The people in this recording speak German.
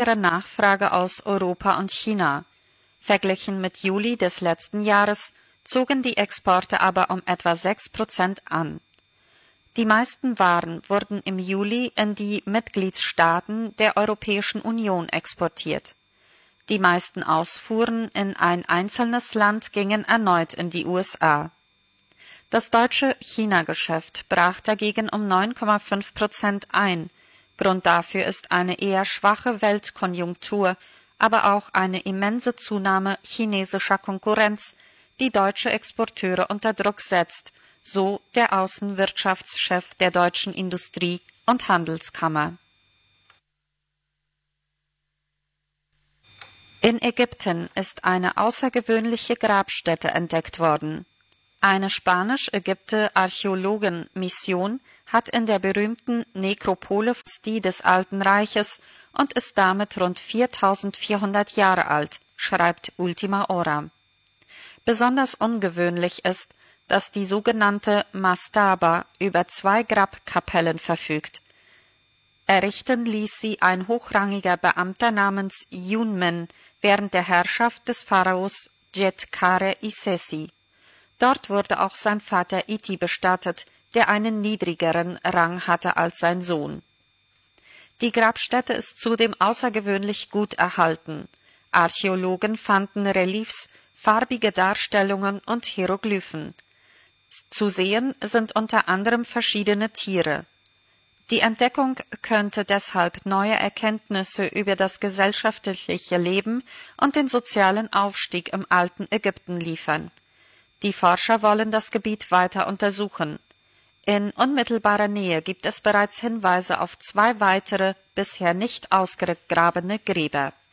stärkere Nachfrage aus Europa und China. Verglichen mit Juli des letzten Jahres zogen die Exporte aber um etwa 6% an. Die meisten Waren wurden im Juli in die Mitgliedstaaten der Europäischen Union exportiert. Die meisten Ausfuhren in ein einzelnes Land gingen erneut in die USA. Das deutsche China-Geschäft brach dagegen um 9,5% ein. Grund dafür ist eine eher schwache Weltkonjunktur, aber auch eine immense Zunahme chinesischer Konkurrenz, die deutsche Exporteure unter Druck setzt, so der Außenwirtschaftschef der Deutschen Industrie- und Handelskammer. In Ägypten ist eine außergewöhnliche Grabstätte entdeckt worden. Eine spanisch-ägyptische Archäologenmission hat in der berühmten Nekropole des Alten Reiches und ist damit rund 4400 Jahre alt, schreibt Ultima Hora. Besonders ungewöhnlich ist, dass die sogenannte Mastaba über 2 Grabkapellen verfügt. Errichten ließ sie ein hochrangiger Beamter namens Yunmen während der Herrschaft des Pharaos Djetkare-Isesi. Dort wurde auch sein Vater Iti bestattet, der einen niedrigeren Rang hatte als sein Sohn. Die Grabstätte ist zudem außergewöhnlich gut erhalten. Archäologen fanden Reliefs, farbige Darstellungen und Hieroglyphen. Zu sehen sind unter anderem verschiedene Tiere. Die Entdeckung könnte deshalb neue Erkenntnisse über das gesellschaftliche Leben und den sozialen Aufstieg im alten Ägypten liefern. Die Forscher wollen das Gebiet weiter untersuchen. In unmittelbarer Nähe gibt es bereits Hinweise auf 2 weitere, bisher nicht ausgegrabene Gräber.